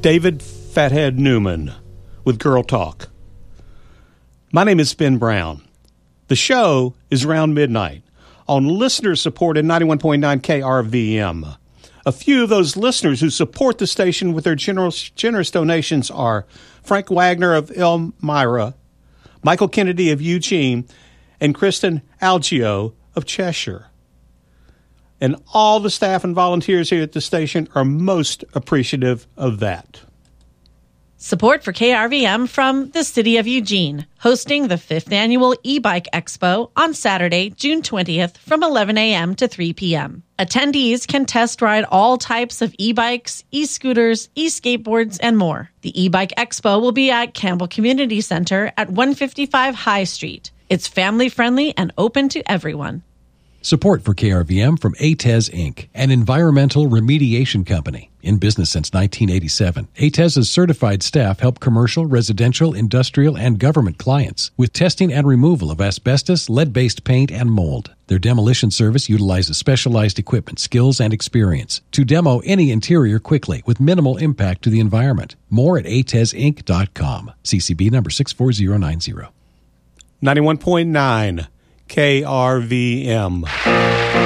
David Fathead Newman with Girl Talk. My name is Ben Brown. The show is around midnight on listener-supported 91.9 KRVM. A few of those listeners who support the station with their generous donations are Frank Wagner of Elmira, Michael Kennedy of Eugene, and Kristen Algio of Cheshire. And all the staff and volunteers here at the station are most appreciative of that. Support for KRVM from the City of Eugene, hosting the 5th Annual E-Bike Expo on Saturday, June 20th from 11 a.m. to 3 p.m. Attendees can test ride all types of e-bikes, e-scooters, e-skateboards, and more. The E-Bike Expo will be at Campbell Community Center at 155 High Street. It's family-friendly and open to everyone. Support for KRVM from ATES Inc., an environmental remediation company. In business since 1987, ATES's certified staff help commercial, residential, industrial, and government clients with testing and removal of asbestos, lead-based paint, and mold. Their demolition service utilizes specialized equipment, skills, and experience to demo any interior quickly with minimal impact to the environment. More at atesinc.com. CCB number 64090. 91.9 KRVM.